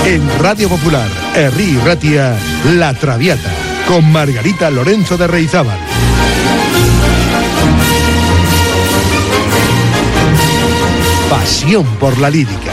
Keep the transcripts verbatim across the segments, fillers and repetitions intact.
En Radio Popular, Herri Ratia, La Traviata, con Margarita Lorenzo de Reizábal. Pasión por la lírica.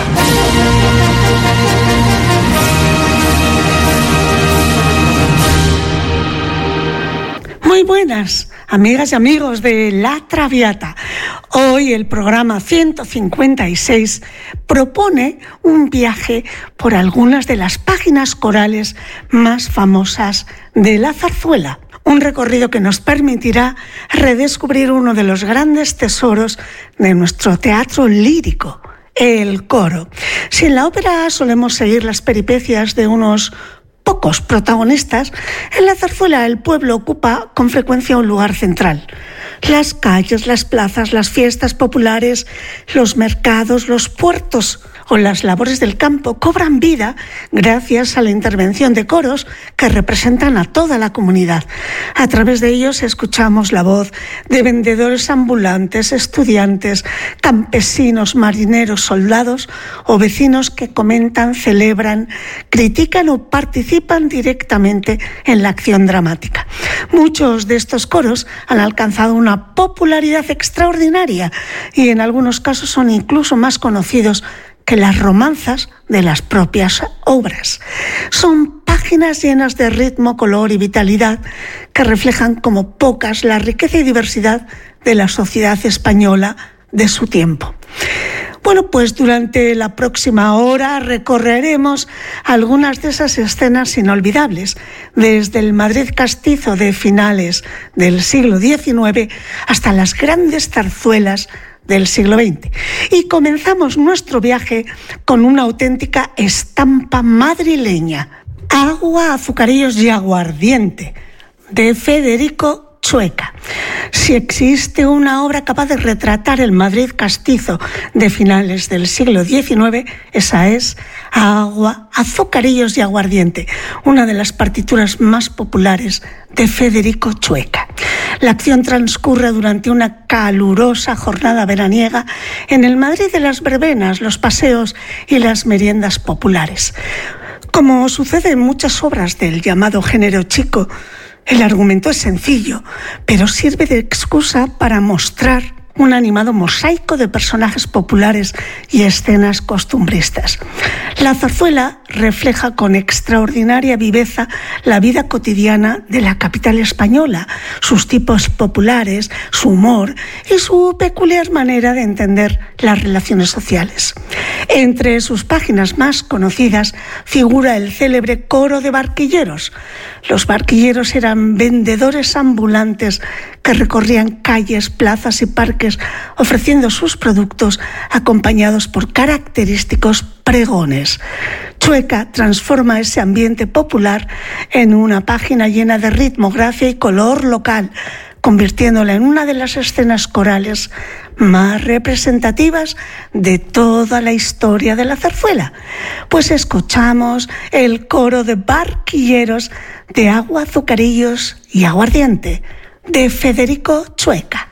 Muy buenas, amigas y amigos de La Traviata. Hoy el programa ciento cincuenta y seis propone un viaje por algunas de las páginas corales más famosas de la zarzuela. Un recorrido que nos permitirá redescubrir uno de los grandes tesoros de nuestro teatro lírico, el coro. Si en la ópera solemos seguir las peripecias de unos pocos protagonistas, en la zarzuela el pueblo ocupa con frecuencia un lugar central. Las calles, las plazas, las fiestas populares, los mercados, los puertos o las labores del campo cobran vida gracias a la intervención de coros que representan a toda la comunidad. A través de ellos escuchamos la voz de vendedores ambulantes, estudiantes, campesinos, marineros, soldados o vecinos que comentan, celebran, critican o participan directamente en la acción dramática. Muchos de estos coros han alcanzado una popularidad extraordinaria y en algunos casos son incluso más conocidos que las romanzas de las propias obras. Son páginas llenas de ritmo, color y vitalidad que reflejan como pocas la riqueza y diversidad de la sociedad española de su tiempo. Bueno, pues durante la próxima hora recorreremos algunas de esas escenas inolvidables, desde el Madrid castizo de finales del siglo diecinueve hasta las grandes zarzuelas del siglo veinte. Y comenzamos nuestro viaje con una auténtica estampa madrileña, Agua, azucarillos y aguardiente, de Federico Chueca. Si existe una obra capaz de retratar el Madrid castizo de finales del siglo diecinueve, esa es Agua, azucarillos y aguardiente, una de las partituras más populares de Federico Chueca. La acción transcurre durante una calurosa jornada veraniega en el Madrid de las verbenas, los paseos y las meriendas populares. Como sucede en muchas obras del llamado género chico, el argumento es sencillo, pero sirve de excusa para mostrar un animado mosaico de personajes populares y escenas costumbristas. La zarzuela refleja con extraordinaria viveza la vida cotidiana de la capital española, sus tipos populares, su humor y su peculiar manera de entender las relaciones sociales. Entre sus páginas más conocidas figura el célebre coro de barquilleros. Los barquilleros eran vendedores ambulantes que recorrían calles, plazas y parques ofreciendo sus productos acompañados por característicos pregones. Chueca transforma ese ambiente popular en una página llena de ritmo, gracia y color local, convirtiéndola en una de las escenas corales más representativas de toda la historia de la zarzuela. Pues escuchamos el coro de barquilleros de Agua, azucarillos y aguardiente, de Federico Chueca.